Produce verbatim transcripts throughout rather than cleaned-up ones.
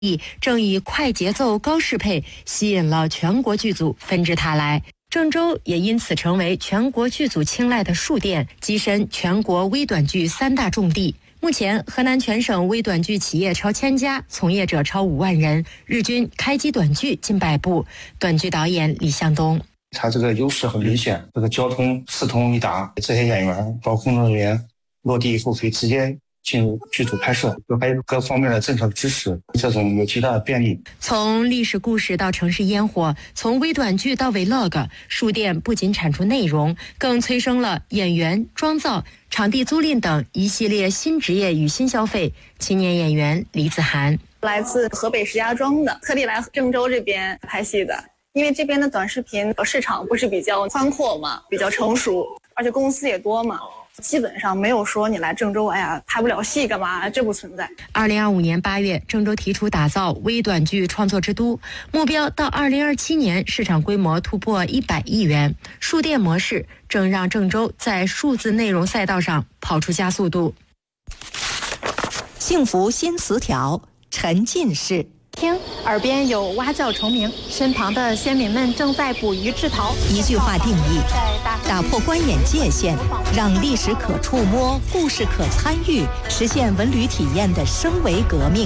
正以快节奏、高适配吸引了全国剧组纷至沓来。郑州也因此成为全国剧组青睐的戍店，跻身全国微短剧三大重地。目前，河南全省微短剧企业超千家，从业者超五万人，日均开机短剧近百部。短剧导演李向东， 它这个优势很明显，这个交通四通一达，这些演员包括工作人员落地以后可以直接进入剧组拍摄，还有各方面的政策支持，这种有极大的便利。 从历史故事到城市烟火，从微短剧到 vlog， 戍店不仅产出内容，更催生了演员、妆造、场地租赁等一系列新职业与新消费。青年演员李子涵， 来自河北石家庄的，特地来郑州这边拍戏的。因为这边的短视频市场不是比较宽阔嘛，比较成熟，而且公司也多嘛。基本上没有说你来郑州，哎呀，拍不了戏干嘛？这不存在。 二零二五年八月，郑州提出打造微短剧创作之都，目标到二零二七年市场规模突破一百亿元。戍店模式正让郑州在数字内容赛道上跑出加速度。 幸福新词条，沉浸式。 听，耳边有蛙叫虫鸣，身旁的先民们正在捕鱼制陶。 一句话定义：打破观演界限，让历史可触摸，故事可参与，实现文旅体验的升维革命。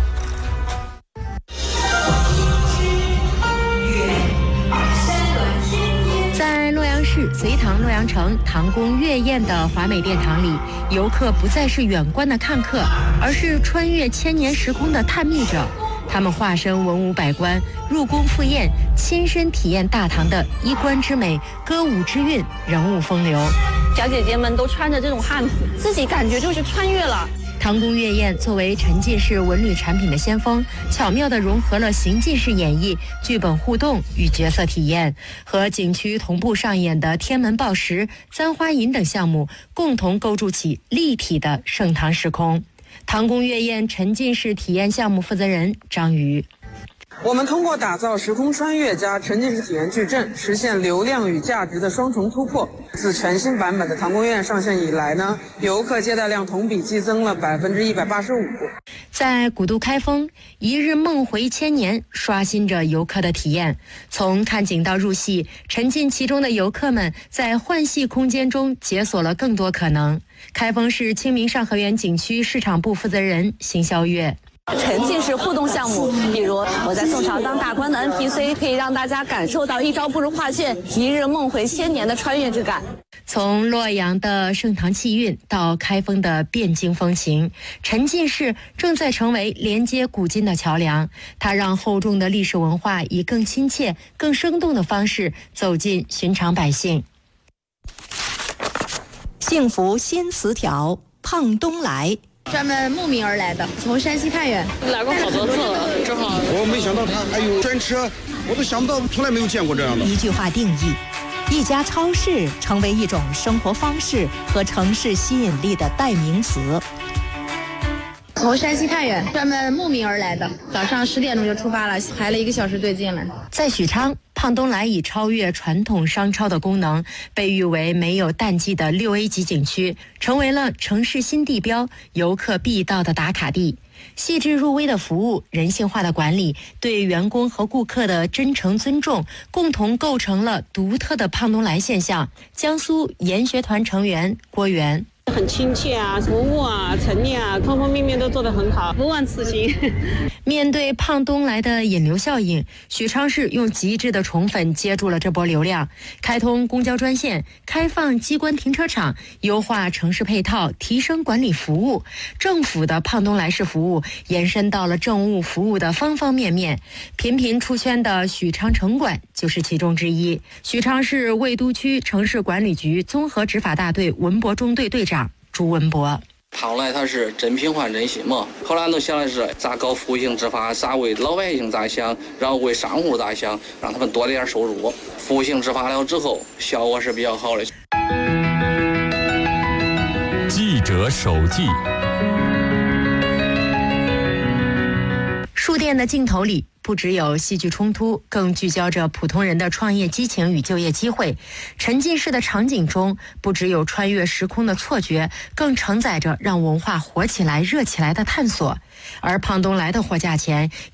在洛阳市隋唐洛阳城唐宫月宴的华美殿堂里，游客不再是远观的看客，而是穿越千年时空的探秘者。他们化身文武百官，入宫赴宴，亲身体验大唐的衣冠之美、歌舞之韵、人物风流。 小姐姐们都穿着这种汉服，自己感觉就是穿越了。 唐宫月宴作为沉浸式文旅产品的先锋，巧妙地融合了行进式演绎、剧本互动与角色体验，和景区同步上演的天门报时、簪花引等项目，共同构筑起立体的盛唐时空。唐宫月宴沉浸式体验项目负责人张瑜， 我们通过打造时空穿越加沉浸式体验矩阵，实现流量与价值的双重突破。自全新版本的唐宫月宴上线以来呢，游客接待量同比激增了百分之一百八十五。 在古都开封，一日梦回千年，刷新着游客的体验。从看景到入戏，沉浸其中的游客们在换戏空间中解锁了更多可能。开封市清明上河园景区市场部负责人邢霄月， 沉浸式互动项目，比如我在宋朝当大官的 N P C， 可以让大家感受到一朝不如画卷，一日梦回千年的穿越之感。 从洛阳的盛唐气韵到开封的汴京风情，沉浸式正在成为连接古今的桥梁。它让厚重的历史文化以更亲切、更生动的方式走进寻常百姓。 幸福新词条，胖东来。 专门慕名而来的，从山西太原来过好多次了，正好。 我没想到他还有专车，我都想不到，从来没有见过这样的。 一句话定义：一家超市成为一种生活方式和城市吸引力的代名词。 从山西太原专门慕名而来的，早上十点钟就出发了，排了一个小时队进来。 在许昌，胖东来以超越传统商超的功能，被誉为没有淡季的六 A 级景区，成为了城市新地标，游客必到的打卡地。细致入微的服务、人性化的管理、对员工和顾客的真诚尊重，共同构成了独特的胖东来现象。江苏研学团成员郭源， 很亲切啊，服务啊，陈列啊，方方面面都做得很好，不忘此行。 面对胖东来的引流效应，许昌市用极致的宠粉接住了这波流量，开通公交专线，开放机关停车场，优化城市配套，提升管理服务。政府的胖东来式服务延伸到了政务服务的方方面面，频频出圈的许昌城管就是其中之一。许昌市魏都区城市管理局综合执法大队文博中队队长朱文博， 胖来它是真品换真心嘛，后来都想的是咋搞服务性执法，咋为老百姓咋想，然后为商户咋想，让他们多点收入。服务性执法了之后，效果是比较好的。 记者手记。 书店的镜头里， 不只有戏剧冲突，更聚焦着普通人的创业激情与就业机会。沉浸式的场景中，不只有穿越时空的错觉，更承载着让文化活起来、热起来的探索。而胖东来的货架前